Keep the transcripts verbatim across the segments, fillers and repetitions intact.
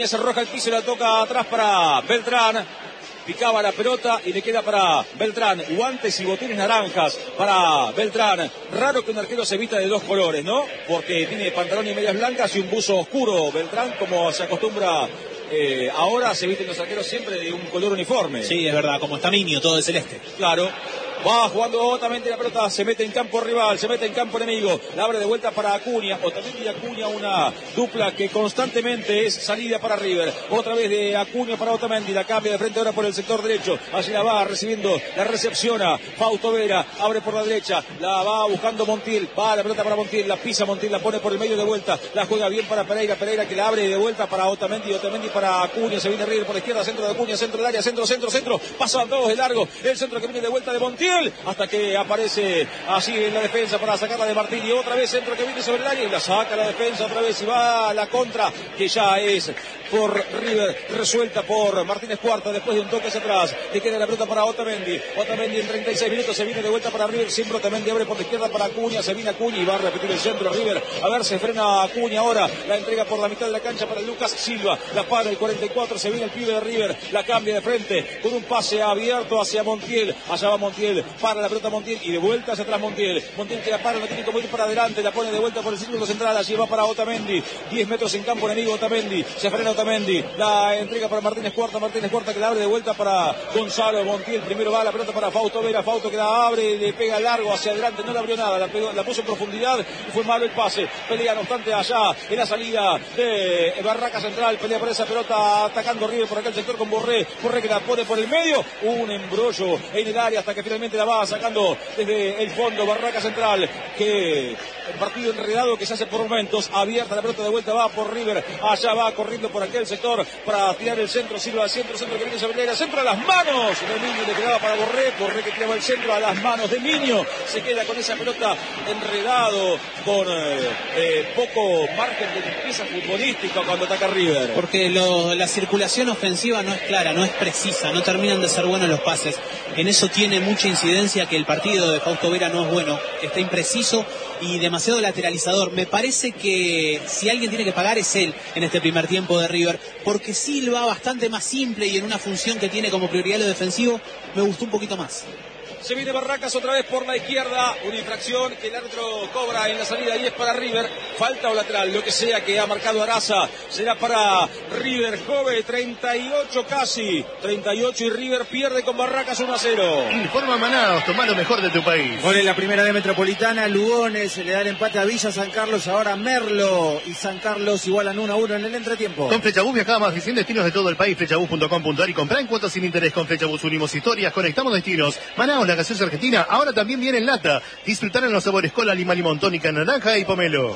Se arroja el piso y la toca atrás para Beltrán. Picaba la pelota y le queda para Beltrán. Guantes y botines naranjas para Beltrán. Raro que un arquero se vista de dos colores, ¿no? Porque tiene pantalón y medias blancas y un buzo oscuro. Beltrán, como se acostumbra eh, ahora, se visten los arqueros siempre de un color uniforme. Sí, es verdad, como está Minio, todo de celeste. Claro. Va jugando Otamendi la pelota, se mete en campo rival, se mete en campo enemigo, la abre de vuelta para Acuña. Otamendi y Acuña, una dupla que constantemente es salida para River. Otra vez de Acuña para Otamendi, la cambia de frente ahora por el sector derecho. Allí la va recibiendo, la recepciona Fausto Vera, abre por la derecha, la va buscando Montiel, va la pelota para Montiel, la pisa Montiel, la pone por el medio de vuelta, la juega bien para Pereira, Pereira que la abre de vuelta para Otamendi, Otamendi para Acuña, se viene River por la izquierda, centro de Acuña, centro del área, centro, centro, centro, pasan todos de largo, el centro que viene de vuelta de Montiel, hasta que aparece así en la defensa para sacarla de Martín y otra vez centro que viene sobre el área y la saca la defensa otra vez y va a la contra que ya es por River, resuelta por Martínez Cuarta después de un toque hacia atrás, le queda la pelota para Otamendi, Otamendi en treinta y seis minutos se viene de vuelta para River, siempre Otamendi abre por la izquierda para Acuña, se viene Acuña y va a repetir el centro River, a ver se frena Acuña ahora, la entrega por la mitad de la cancha para Lucas Silva, la para el cuarenta y cuatro, se viene el pibe de River, la cambia de frente con un pase abierto hacia Montiel, allá va Montiel, para la pelota Montiel y de vuelta hacia atrás Montiel, Montiel que la para, no tiene como ir para adelante, la pone de vuelta por el círculo central, allí va para Otamendi, diez metros en campo enemigo Otamendi, se frena Otamendi, la entrega para Martínez Cuarta, Martínez Cuarta que la abre de vuelta para Gonzalo Montiel, primero va la pelota para Fausto Vera, Fausto que la abre, le pega largo hacia adelante, no la abrió nada, la, pegó, la puso en profundidad y fue malo el pase, pelea no obstante allá en la salida de Barraca Central, pelea por esa pelota atacando River por acá el sector con Borré, Borré que la pone por el medio, un embrollo en el área hasta que finalmente la va sacando desde el fondo Barraca Central, que el partido enredado que se hace por momentos, abierta la pelota de vuelta, va por River, allá va corriendo por aquel sector para tirar el centro, Silva al centro, centro que viene sobre el centro a las manos de Minio, le quedaba para Borré, Borré que tiraba el centro a las manos de Minio, se queda con esa pelota enredado, con eh, eh, poco margen de limpieza futbolística cuando ataca River. Porque lo, la circulación ofensiva no es clara, no es precisa, no terminan de ser buenos los pases, en eso tiene mucha incidencia que el partido de Fausto Vera no es bueno, que está impreciso y demasiado lateralizador. Me parece que si alguien tiene que pagar es él en este primer tiempo de River, porque Silva bastante más simple y en una función que tiene como prioridad lo defensivo, me gustó un poquito más. Se viene Barracas otra vez por la izquierda, una infracción que el árbitro cobra en la salida y es para River, falta o lateral, lo que sea que ha marcado Araza, será para River, Jove, treinta y ocho casi, treinta y ocho y River pierde con Barracas uno a cero. Informa Manaos, toma lo mejor de tu país. Gol en la primera de Metropolitana, Lugones le da el empate a Villa San Carlos, ahora Merlo y San Carlos igualan uno a uno en el entretiempo. Con Flechabús viajaba más de cien destinos de todo el país, flechabús punto com punto ar y comprá en cuotas sin interés con Flechabús, unimos historias, conectamos destinos. Manaos, la gaseosa argentina, ahora también viene en lata. Disfrutar en los sabores cola, lima, limón, tónica, naranja y pomelo.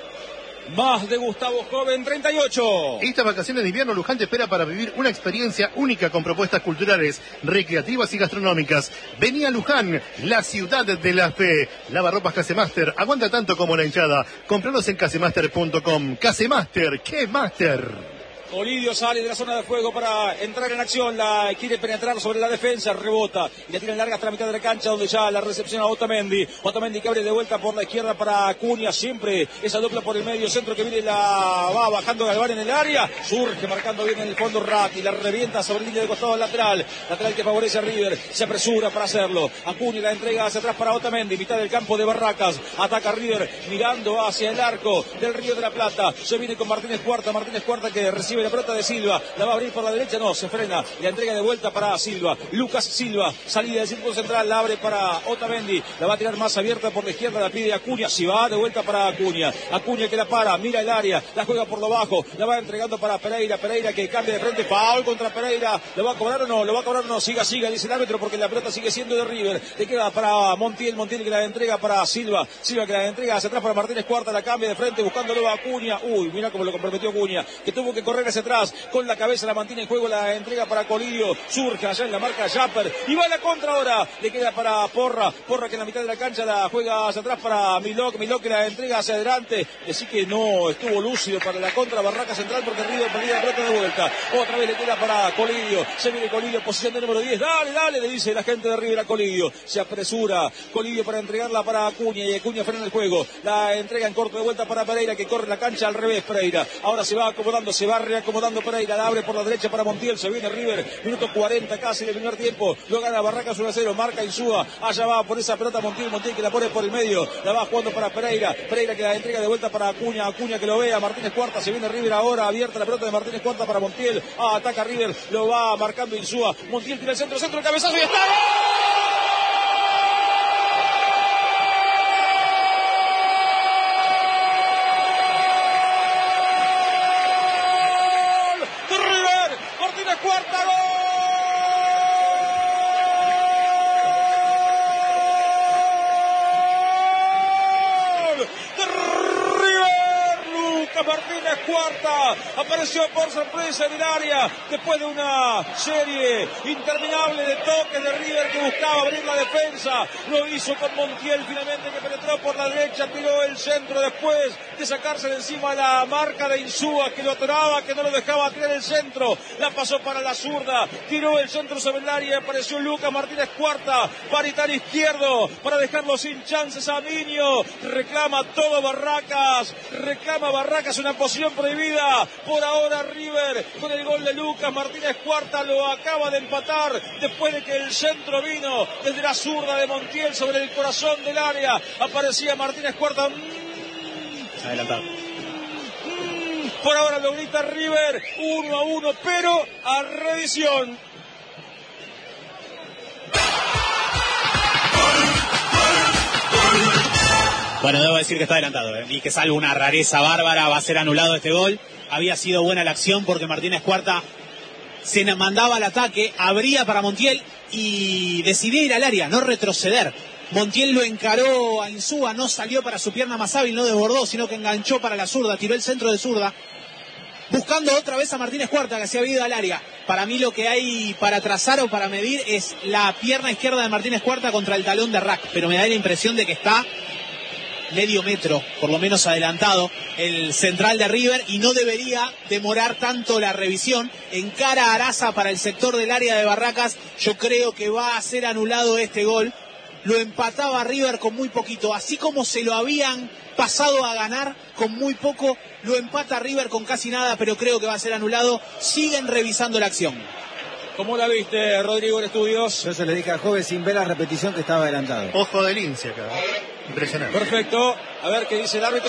Más de Gustavo Joven, treinta y ocho. Estas vacaciones de invierno, Luján te espera para vivir una experiencia única con propuestas culturales, recreativas y gastronómicas. Vení a Luján, la ciudad de la fe. Lavarropas Casemaster, aguanta tanto como la hinchada. Compranos en casemaster punto com. Casemaster, ¿qué Master? Olidio sale de la zona de juego para entrar en acción, la quiere penetrar sobre la defensa, rebota y la tira larga hasta la mitad de la cancha donde ya la recepciona Otamendi. Otamendi que abre de vuelta por la izquierda para Acuña, siempre esa dupla por el medio centro que viene, la va bajando Galván en el área, surge marcando bien en el fondo Ratti, la revienta sobre línea de costado lateral, lateral que favorece a River, se apresura para hacerlo, Acuña la entrega hacia atrás para Otamendi, mitad del campo de Barracas, ataca River mirando hacia el arco del Río de la Plata, se viene con Martínez Cuarta, Martínez Cuarta que recibe la pelota de Silva, la va a abrir por la derecha, no, se frena, la entrega de vuelta para Silva, Lucas Silva, salida del círculo central, la abre para Otamendi, la va a tirar más abierta por la izquierda, la pide Acuña, si va de vuelta para Acuña, Acuña que la para, mira el área, la juega por lo bajo, la va entregando para Pereira, Pereira que cambia de frente, foul contra Pereira, ¿lo va a cobrar o no? ¿Lo va a cobrar o no? Siga, siga, dice el árbitro porque la pelota sigue siendo de River, le queda para Montiel, Montiel que la entrega para Silva, Silva que la entrega hacia atrás para Martínez Cuarta, la cambia de frente buscándolo a Acuña, uy, mira cómo lo comprometió Acuña, que tuvo que correr hacia atrás, con la cabeza la mantiene en juego, la entrega para Colidio, surge allá en la marca Japper y va a la contra ahora, le queda para Porra, Porra que en la mitad de la cancha la juega hacia atrás para Milok, Milok que la entrega hacia adelante, así que no estuvo lúcido para la contra Barraca Central porque River perdía la pelota de vuelta, otra vez le queda para Colidio, se viene Colidio, posición de número diez, dale, dale, le dice la gente de River a Colidio, se apresura Colidio para entregarla para Acuña y Acuña frena el juego, la entrega en corto de vuelta para Pereira que corre la cancha al revés Pereira, ahora se va acomodando, se va reacomodando Pereira, la abre por la derecha para Montiel, se viene River, minuto cuarenta casi del primer tiempo, lo gana Barracas uno a cero, marca Insúa, allá va por esa pelota Montiel, Montiel que la pone por el medio, la va jugando para Pereira, Pereira que la entrega de vuelta para Acuña, Acuña que lo vea, Martínez Cuarta, se viene River ahora, abierta la pelota de Martínez Cuarta para Montiel, ah, ataca River, lo va marcando Insúa, Montiel tira el centro, centro, el cabezazo y está. Cuarta gol de River, Lucas Martínez Cuarta apareció por sorpresa en el área después de una serie interminable de toques de River que buscaba abrir la defensa, lo hizo con Montiel finalmente que penetró por la derecha, tiró el centro después de sacarse de encima la marca de Insúa que lo atoraba, que no lo dejaba tirar el centro, la pasó para la zurda, tiró el centro sobre el área, apareció Lucas Martínez Cuarta, paritán izquierdo para dejarlo sin chances a Miño, reclama todo Barracas, reclama Barracas una posición prohibida, por ahora River con el gol de Lucas Martínez Cuarta lo acaba de empatar después de que el centro vino desde la zurda de Montiel sobre el corazón del área, aparecía Martínez Cuarta. Adelantado. Por ahora lo grita River, uno a uno, pero a revisión. Bueno, debo decir que está adelantado, ¿eh? Y que salvo una rareza bárbara va a ser anulado este gol. Había sido buena la acción porque Martínez Cuarta se mandaba al ataque, abría para Montiel y decidía ir al área, no retroceder. Montiel lo encaró a Insúa, no salió para su pierna más hábil, no desbordó, sino que enganchó para la zurda, tiró el centro de zurda, buscando otra vez a Martínez Cuarta, que se había ido al área. Para mí lo que hay para trazar o para medir es la pierna izquierda de Martínez Cuarta contra el talón de Rack, pero me da la impresión de que está medio metro, por lo menos adelantado, el central de River, y no debería demorar tanto la revisión. Encara a Araza para el sector del área de Barracas, yo creo que va a ser anulado este gol. Lo empataba River con muy poquito, así como se lo habían pasado a ganar con muy poco, lo empata River con casi nada, pero creo que va a ser anulado. Siguen revisando la acción. ¿Cómo la viste, Rodrigo, en estudios? Yo se le dije al joven sin ver la repetición que estaba adelantado. Ojo de lince acá. Impresionante. Perfecto. A ver qué dice el árbitro.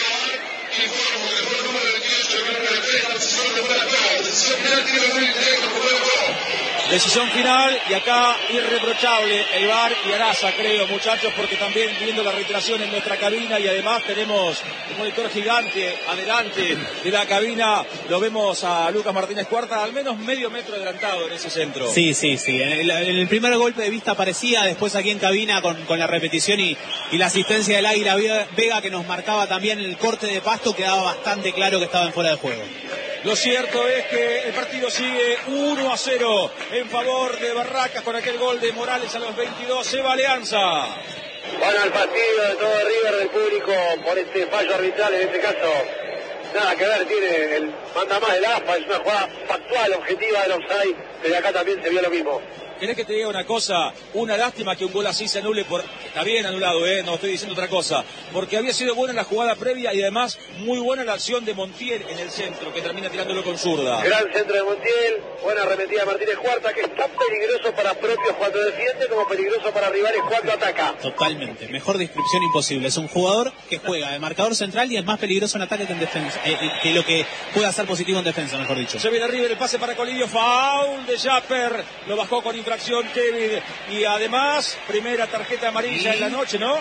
Decisión final y acá irreprochable el V A R y Araza, creo, muchachos, porque también viendo la reiteración en nuestra cabina y además tenemos un monitor gigante adelante de la cabina, lo vemos a Lucas Martínez Cuarta al menos medio metro adelantado en ese centro. Sí, sí, sí. En el, en el primer golpe de vista parecía, después aquí en cabina con, con la repetición y, y la asistencia del Águila Vega que nos marcaba también el corte de pasto, quedaba bastante claro que estaba en fuera de juego. Lo cierto es que el partido sigue uno a cero en favor de Barracas con aquel gol de Morales a los veintidós. Se va Alianza. Bueno, el partido de todo River, del público, por este fallo arbitral, en este caso, nada que ver, tiene el manda más del A F A, es una jugada factual, objetiva del offside, pero acá también se vio lo mismo. ¿Querés que te diga una cosa? Una lástima que un gol así se anule por... Está bien anulado, ¿eh? No estoy diciendo otra cosa. Porque había sido buena la jugada previa y además muy buena la acción de Montiel en el centro, que termina tirándolo con zurda. Gran centro de Montiel, buena arremetida de Martínez Cuarta, que es tan peligroso para propios cuando defiende como peligroso para rivales cuando ataca. Totalmente. Mejor descripción imposible. Es un jugador que juega de marcador central y es más peligroso en ataque que en defensa. Eh, que lo que pueda ser positivo en defensa, mejor dicho. Se viene River, el pase para Colidio, foul de Japper. Lo bajó con infracción Kevin. Y además, primera tarjeta amarilla en la noche, ¿no?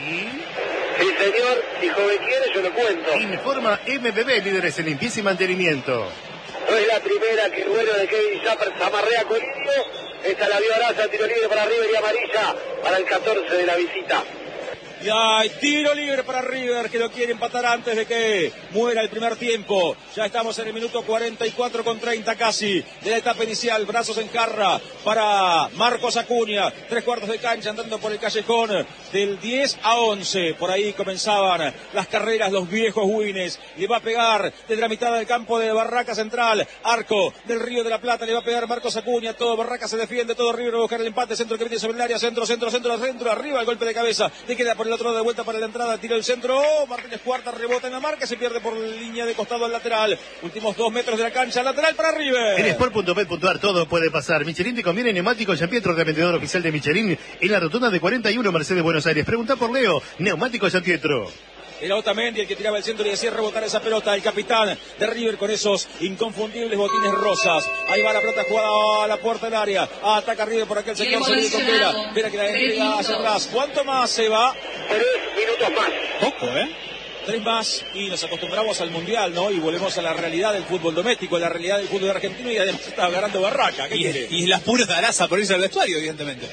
Sí, señor, si joven quiere, yo lo cuento. Informa M B B, líderes en limpieza y mantenimiento. No es la primera que el bueno de Kevin Zapper se amarrea con Colidio. Esta la vio Araza, tiro libre para River y amarilla para el catorce de la visita. Y hay tiro libre para River, que lo quiere empatar antes de que muera el primer tiempo. Ya estamos en el minuto cuarenta y cuatro con treinta casi de la etapa inicial. Brazos en jarra para Marcos Acuña. Tres cuartos de cancha andando por el callejón del diez a once. Por ahí comenzaban las carreras, los viejos Wines. Le va a pegar desde la mitad del campo de Barraca Central. Arco del Río de la Plata. Le va a pegar Marcos Acuña. Todo Barraca se defiende, todo River va a buscar el empate. Centro que viene sobre el área. Centro, centro, centro, centro. Arriba el golpe de cabeza. Le queda por por el otro lado, de vuelta para la entrada, tira el centro, oh, Martínez Cuarta, rebota en la marca, se pierde por línea de costado al lateral, últimos dos metros de la cancha, lateral para River. En sport punto p punto a r todo puede pasar. Michelin te conviene neumático Gianpietro, revendedor oficial de Michelin en la rotonda de cuarenta y uno Mercedes Buenos Aires. Pregunta por Leo, neumático Gianpietro. Era Otamendi el que tiraba el centro y hacía rebotar esa pelota, el capitán de River con esos inconfundibles botines rosas. Ahí va la pelota jugada a la puerta del área, ataca River por aquel sector, se viene con Vera, Vera que la entrega hacia atrás. ¿Cuánto más se va? Tres minutos más. Poco, ¿eh? Tres más y nos acostumbramos al Mundial, ¿no? Y volvemos a la realidad del fútbol doméstico, a la realidad del fútbol argentino, y además está ganando Barraca. ¿Qué y, quiere? Y las puras de Araza por irse al vestuario, evidentemente.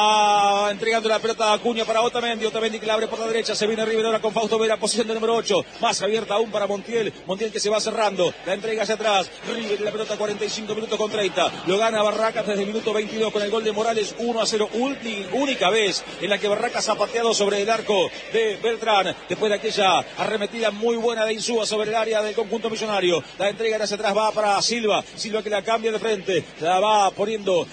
Ah, entregando la pelota a Acuña para Otamendi, Otamendi que la abre por la derecha, se viene River ahora con Fausto Vera, posición de número ocho, más abierta aún para Montiel, Montiel que se va cerrando, la entrega hacia atrás, River la pelota cuarenta y cinco minutos con treinta, lo gana Barracas desde el minuto veintidós con el gol de Morales, uno a cero, ulti, única vez en la que Barracas ha pateado sobre el arco de Beltrán, después de aquella arremetida muy buena de Insúa sobre el área del conjunto millonario. La entrega hacia atrás va para Silva. Silva que la cambia de frente. La va poniendo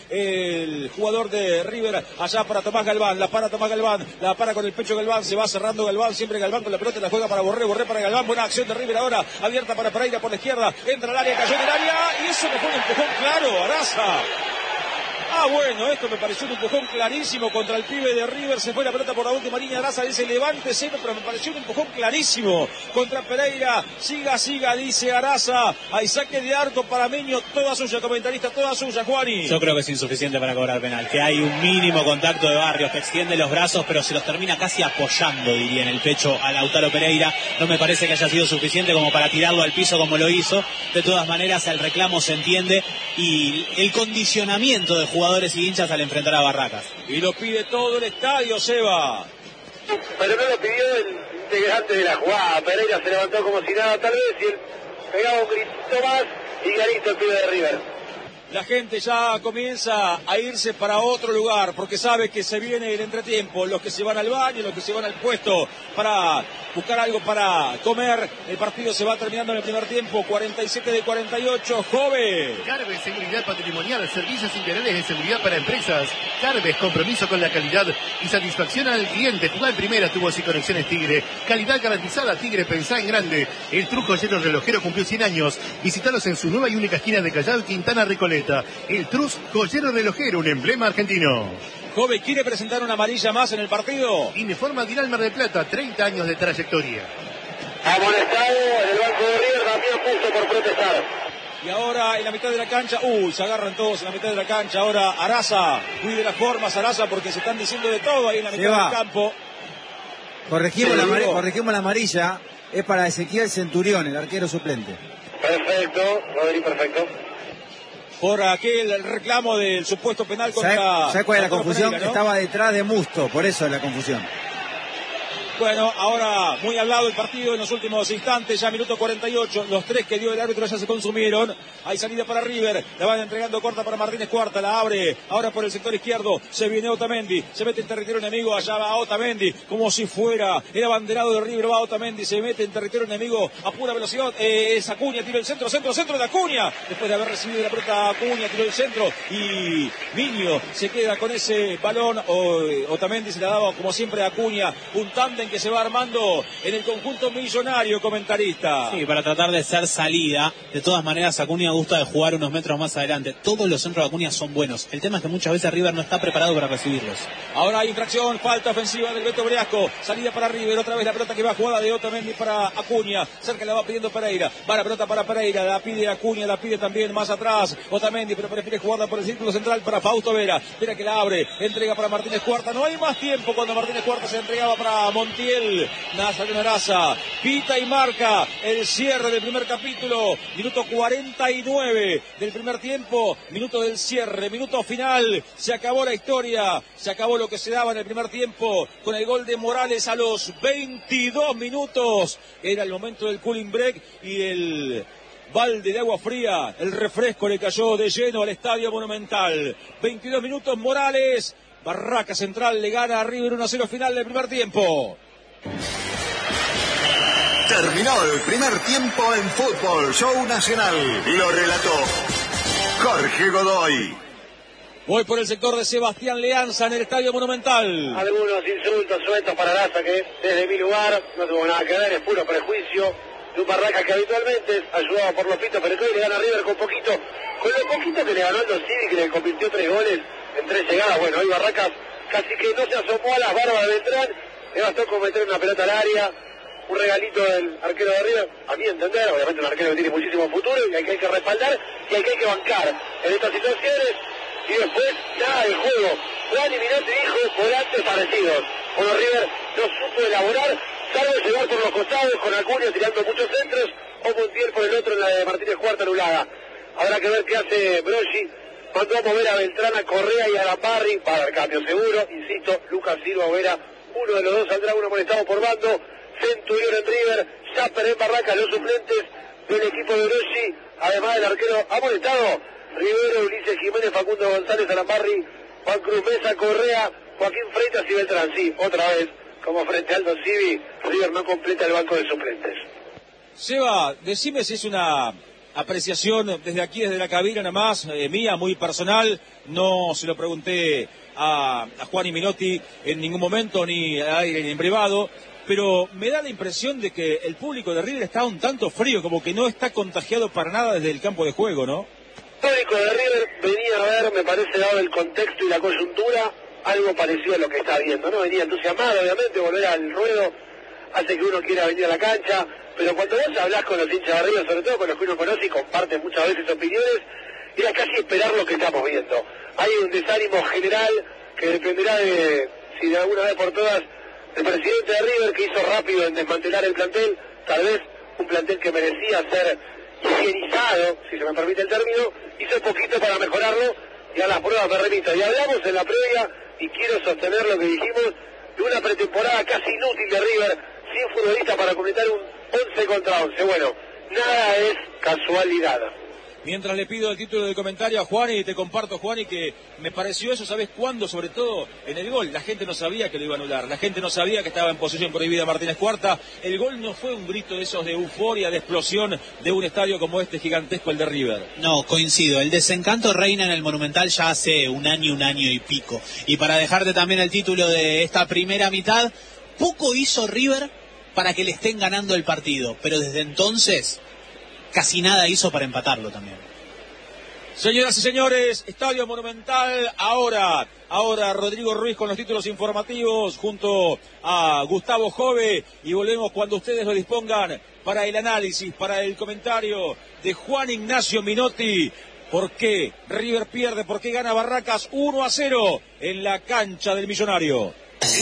el jugador de River allá para Tomás Galván. La para Tomás Galván. La para con el pecho Galván. Se va cerrando Galván. Siempre Galván con la pelota. La juega para Borré. Borré para Galván. Buena acción de River ahora. Abierta para Pereira por la izquierda. Entra al área. Cayó en el área. Y eso no fue un empujón claro. Araza. Ah, bueno, esto me pareció un empujón clarísimo contra el pibe de River. Se fue la pelota por la última línea. Araza dice levántese, pero me pareció un empujón clarísimo contra Pereira. Siga, siga, dice Araza. Hay saque de arco para Meño. Toda suya, comentarista, toda suya, Juani. Yo creo que es insuficiente para cobrar penal. Que hay un mínimo contacto de Barrios, que extiende los brazos, pero se los termina casi apoyando, diría, en el pecho a Lautaro Pereira. No me parece que haya sido suficiente como para tirarlo al piso como lo hizo. De todas maneras, el reclamo se entiende y el condicionamiento de jugadores jugadores y hinchas al enfrentar a Barracas. Y lo pide todo el estadio, Seba. Pero no lo pidió el integrante de la jugada. Pereira se levantó como si nada, tal vez, y él pegaba un grito más y ya listo el pibe de River. La gente ya comienza a irse para otro lugar porque sabe que se viene el entretiempo. Los que se van al baño, los que se van al puesto para buscar algo para comer. El partido se va terminando en el primer tiempo. cuarenta y siete de cuarenta y ocho. Joven. Carves, seguridad patrimonial, servicios integrales de seguridad para empresas. Carves, compromiso con la calidad y satisfacción al cliente. Jugar en primera, tubos y conexiones Tigre. Calidad garantizada, Tigre, pensá en grande. El Truco Lleno Relojero cumplió cien años. Visítalos en su nueva y única esquina de Callao, Quintana, Recoleta. El Trus Joyero Relojero, un emblema argentino. Joven, ¿quiere presentar una amarilla más en el partido? Informa Diral Mar del Plata, treinta años de trayectoria. Amonestado en el banco de River, también puso por protestar. Y ahora en la mitad de la cancha, uy, se agarran todos en la mitad de la cancha. Ahora Araza, cuide las formas Araza porque se están diciendo de todo ahí en la mitad Seba, del campo. Corregimos, Sí, la, digo. corregimos la amarilla, es para Ezequiel Centurión, el arquero suplente. Perfecto, Rodri, perfecto. Por aquel reclamo del supuesto penal contra... ¿Sabes ¿sabe cuál es la contra confusión? Pereira, ¿no? Estaba detrás de Musto, por eso es la confusión. Bueno, ahora muy hablado el partido en los últimos instantes, ya minuto cuarenta y ocho, los tres que dio el árbitro ya se consumieron, hay salida para River, la van entregando corta para Martínez Cuarta, la abre, ahora por el sector izquierdo, se viene Otamendi, se mete en territorio enemigo, allá va Otamendi, como si fuera el abanderado de River, va Otamendi, se mete en territorio enemigo a pura velocidad, eh, es Acuña, tiro el centro, centro, centro de Acuña, después de haber recibido la pelota Acuña, tiró el centro y Miño se queda con ese balón, o, Otamendi se la daba como siempre a Acuña, un tándem que se va armando en el conjunto millonario, comentarista. Sí, para tratar de ser salida. De todas maneras, Acuña gusta de jugar unos metros más adelante. Todos los centros de Acuña son buenos. El tema es que muchas veces River no está preparado para recibirlos. Ahora hay infracción, falta ofensiva del Beto Briasco. Salida para River, otra vez la pelota que va jugada de Otamendi para Acuña. Cerca la va pidiendo Pereira. Va la pelota para Pereira, la pide Acuña, la pide también más atrás Otamendi, pero prefiere jugarla por el círculo central para Fausto Vera. Vera que la abre, entrega para Martínez Cuarta. No hay más tiempo cuando Martínez Cuarta se entregaba para Montiel. Nazareno Araza, pita y marca el cierre del primer capítulo, minuto cuarenta y nueve del primer tiempo, minuto del cierre, minuto final, se acabó la historia, se acabó lo que se daba en el primer tiempo, con el gol de Morales a los veintidós minutos, era el momento del cooling break y el balde de agua fría, el refresco le cayó de lleno al Estadio Monumental, veintidós minutos Morales, Barraca Central le gana a River uno a cero final del primer tiempo. Terminó el primer tiempo en Fútbol Show Nacional. Lo relató Jorge Godoy. Voy por el sector de Sebastián Leanza en el Estadio Monumental. Algunos insultos sueltos para Laza, que desde mi lugar no tuvo nada que ver, es puro prejuicio de un Barracas que habitualmente es ayudado por Lopito, pero que hoy le gana a River con poquito, con lo poquito que le ganó Aldo Civi, que le convirtió tres goles en tres llegadas. Bueno, hoy Barracas casi que no se asomó a las barbas de Beltrán, le bastó con meter una pelota al área, un regalito del arquero de River, a mi entender, obviamente un arquero que tiene muchísimo futuro y al que hay que respaldar y al que hay que bancar en estas situaciones. Y después, nada del juego. Juan y Minotti dijo volantes parecidos. Bueno, River no supo elaborar, salvo llegar por los costados con Acuña tirando muchos centros, o Montiel por el otro en la de Martínez Cuarta anulada. Habrá que ver qué hace Broggi. Mandó a mover a Beltrán, a Correa y a Lambarri para el cambio seguro. Insisto, Lucas Silva o Vera, uno de los dos saldrá, uno molestado por bando. Centurión en River, Zapper en Barracas, los suplentes del equipo de Broggi, además del arquero amonestado. Rivero, Ulises Jiménez, Facundo González, Alambarri, Juan Cruz Mesa, Correa, Joaquín Freitas y Beltrán. Sí, otra vez, como frente a Aldo Civi, River no completa el banco de suplentes. Seba, decime si es una apreciación desde aquí, desde la cabina nada más, eh, mía, muy personal. No se lo pregunté a, a Juan y Minotti en ningún momento, ni al aire ni en privado, pero me da la impresión de que el público de River está un tanto frío, como que no está contagiado para nada desde el campo de juego, ¿no? El público de River venía a ver, me parece, dado el contexto y la coyuntura, algo parecido a lo que está viendo, ¿no? Venía entusiasmado, obviamente, volver al ruedo hace que uno quiera venir a la cancha, pero cuando vos hablás con los hinchas de River, sobre todo con los que uno conoce y comparte muchas veces opiniones, era casi esperar lo que estamos viendo. Hay un desánimo general que dependerá de, si de alguna vez por todas, el presidente de River, que hizo rápido en desmantelar el plantel, tal vez un plantel que merecía ser higienizado, si se me permite el término, hizo poquito para mejorarlo, y a las pruebas me remito. Y hablamos en la previa, y quiero sostener lo que dijimos, de una pretemporada casi inútil de River, sin futbolista para completar un once contra once. Bueno, nada es casualidad. Mientras le pido el título de comentario a Juan, y te comparto, Juan, y que me pareció eso, ¿sabes cuándo? Sobre todo en el gol. La gente no sabía que lo iba a anular, la gente no sabía que estaba en posición prohibida Martínez Cuarta. El gol no fue un grito de esos de euforia, de explosión de un estadio como este gigantesco, el de River. No, coincido. El desencanto reina en el Monumental ya hace un año, un año y pico. Y para dejarte también el título de esta primera mitad, poco hizo River para que le estén ganando el partido, pero desde entonces casi nada hizo para empatarlo también. Señoras y señores, Estadio Monumental, ahora, ahora Rodrigo Ruiz con los títulos informativos junto a Gustavo Jove, y volvemos cuando ustedes lo dispongan para el análisis, para el comentario de Juan Ignacio Minotti. ¿Por qué River pierde? ¿Por qué gana Barracas uno a cero en la cancha del Millonario?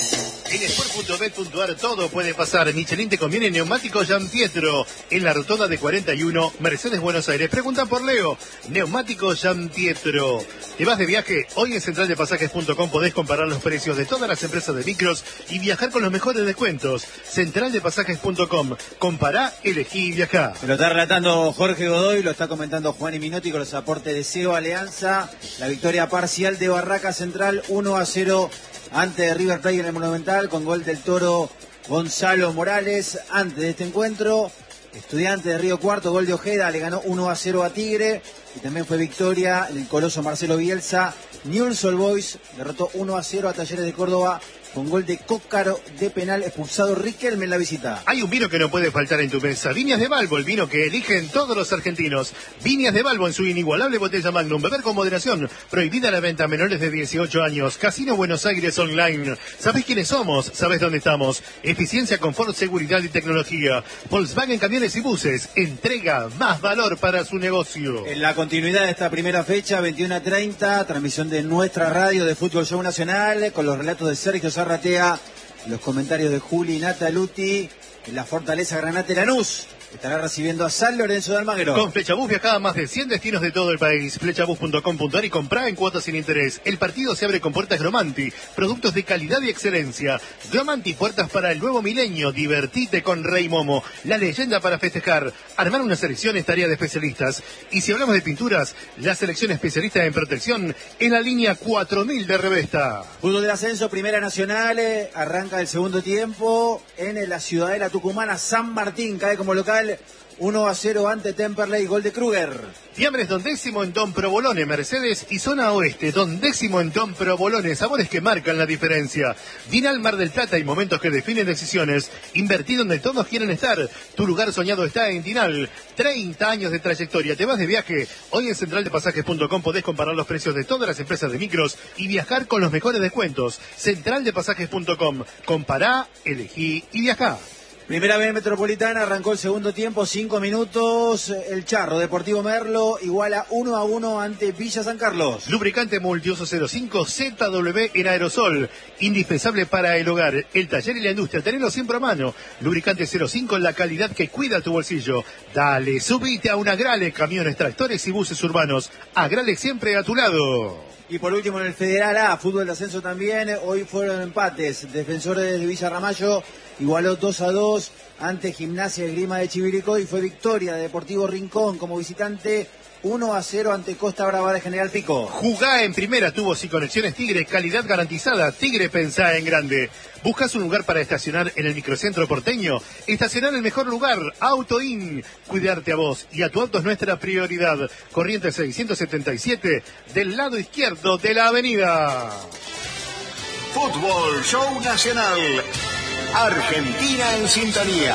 En sport punto bet punto ar todo puede pasar. Michelin te conviene neumático Giampietro en la rotonda de cuarenta y uno, Mercedes, Buenos Aires. Preguntan por Leo. Neumático Giampietro. ¿Te vas de viaje? Hoy en central de pasajes punto com podés comparar los precios de todas las empresas de micros y viajar con los mejores descuentos. central de pasajes punto com. Compará, elegí y viajá. Lo está relatando Jorge Godoy, lo está comentando Juan y Minotti con los aportes de Seba Alianza. La victoria parcial de Barracas Central uno a cero ante de River Plate en el Monumental, con gol del Toro Gonzalo Morales. Antes de este encuentro, Estudiante de Río Cuarto, gol de Ojeda, le ganó uno a cero a Tigre. Y también fue victoria del coloso Marcelo Bielsa. Newell's Old Boys derrotó uno a cero a Talleres de Córdoba, con gol de Cócaro de penal, expulsado Riquelme en la visita. Hay un vino que no puede faltar en tu mesa. Viñas de Balbo, el vino que eligen todos los argentinos. Viñas de Balbo en su inigualable botella Magnum. Beber con moderación. Prohibida la venta a menores de dieciocho años. Casino Buenos Aires Online. ¿Sabés quiénes somos? ¿Sabés dónde estamos? Eficiencia, confort, seguridad y tecnología. Volkswagen Camiones y Buses. Entrega más valor para su negocio. En la continuidad de esta primera fecha, veintiuno a treinta, transmisión de nuestra radio de Fútbol Show Nacional, con los relatos de Sergio Zarratea, los comentarios de Juli Nataluti. En la Fortaleza Granate Lanús estará recibiendo a San Lorenzo de Almagro. Con Flechabús viajá a más de cien destinos de todo el país. Flechabús punto com punto ar y comprá en cuotas sin interés. El partido se abre con puertas Gromanti, productos de calidad y excelencia. Gromanti, puertas para el nuevo milenio. Divertite con Rey Momo, la leyenda para festejar. Armar una selección es tarea de especialistas. Y si hablamos de pinturas, la selección especialista en protección en la línea cuatro mil de Revesta. Fútbol del ascenso, Primera Nacional, eh, arranca el segundo tiempo en la Ciudadela Tucumana. San Martín cae como local uno a cero ante Temperley, gol de Kruger. Fiambres Don Décimo en Don Provolone, Mercedes y Zona Oeste. Don Décimo en Don Provolone, sabores que marcan la diferencia. Vinal Mar del Plata y momentos que definen decisiones. Invertí donde todos quieren estar. Tu lugar soñado está en Dinal. treinta años de trayectoria. ¿Te vas de viaje? Hoy en central de pasajes punto com podés comparar los precios de todas las empresas de micros y viajar con los mejores descuentos. central de pasajes punto com. Compará, elegí y viajá. Primera B Metropolitana, arrancó el segundo tiempo, cinco minutos. El Charro Deportivo Merlo iguala uno a uno ante Villa San Carlos. Lubricante multiuso cero cinco Z W en aerosol, indispensable para el hogar, el taller y la industria. Tenelo siempre a mano. Lubricante cero cinco, la calidad que cuida tu bolsillo. Dale, subite a una Agrale, camiones, tractores y buses urbanos. Agrale siempre a tu lado. Y por último en el Federal A, fútbol de ascenso también, hoy fueron empates. Defensores de Villa Ramallo igualó dos a dos ante Gimnasia Esgrima de Chivilcoy y fue victoria de Deportivo Rincón como visitante uno a cero ante Costa Brava de General Pico. Jugá en primera, tubos y conexiones Tigre, calidad garantizada. Tigre, pensá en grande. ¿Buscas un lugar para estacionar en el microcentro porteño? Estacionar en el mejor lugar, Auto In. Cuidarte a vos y a tu auto es nuestra prioridad. Corrientes seiscientos setenta y siete, del lado izquierdo de la avenida. Fútbol Show Nacional. Argentina en sintonía.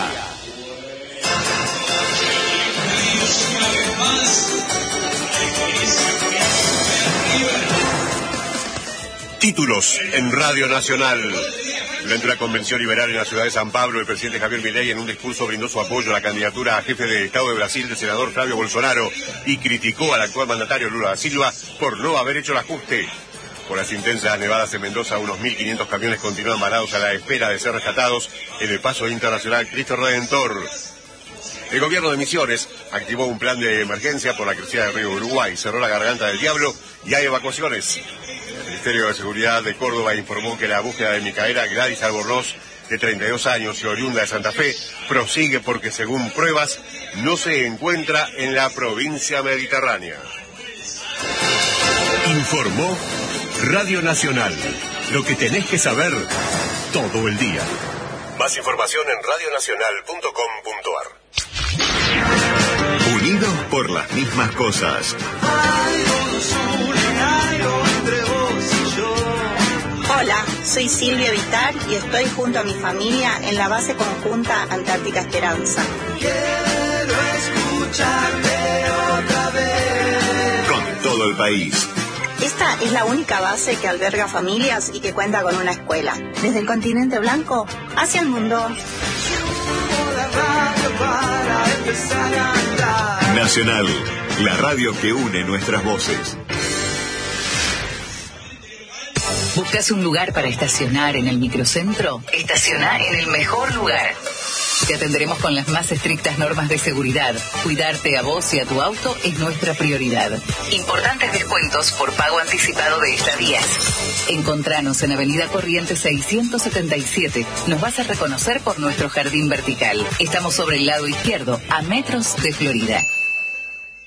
Títulos en Radio Nacional. Durante una convención liberal en la ciudad de San Pablo, el presidente Javier Milei en un discurso brindó su apoyo a la candidatura a jefe de Estado de Brasil del senador Flavio Bolsonaro y criticó al actual mandatario Lula da Silva por no haber hecho el ajuste. Por las intensas nevadas en Mendoza, unos mil quinientos camiones continúan varados a la espera de ser rescatados en el paso internacional Cristo Redentor. El gobierno de Misiones activó un plan de emergencia por la crecida del río Uruguay, cerró la garganta del Diablo y hay evacuaciones. El Ministerio de Seguridad de Córdoba informó que la búsqueda de Micaela Gladys Albornoz, de treinta y dos años y oriunda de Santa Fe, prosigue porque según pruebas no se encuentra en la provincia mediterránea. Informó Radio Nacional. Lo que tenés que saber todo el día. Más información en radio nacional punto com punto ar. Unidos por las mismas cosas. Hola, soy Silvia Vitar y estoy junto a mi familia en la base conjunta Antártica Esperanza. Quiero escucharte otra vez. Con todo el país. Esta es la única base que alberga familias y que cuenta con una escuela. Desde el continente blanco hacia el mundo. Nacional, la radio que une nuestras voces. ¿Buscas un lugar para estacionar en el microcentro? Estacioná en el mejor lugar. Te atenderemos con las más estrictas normas de seguridad. Cuidarte a vos y a tu auto es nuestra prioridad. Importantes descuentos por pago anticipado de estadías. Encontranos en Avenida Corrientes seiscientos setenta y siete. Nos vas a reconocer por nuestro jardín vertical. Estamos sobre el lado izquierdo, a metros de Florida.